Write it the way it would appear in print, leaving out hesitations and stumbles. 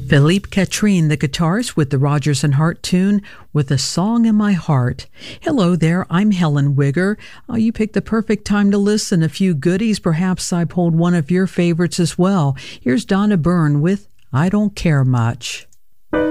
Philippe Catrine, the guitarist with the Rodgers and Hart tune, With a Song in My Heart. Hello there, I'm Helen Wigger. You picked the perfect time to listen. A few goodies, perhaps I pulled one of your favorites as well. Here's Donna Byrne with I Don't Care Much.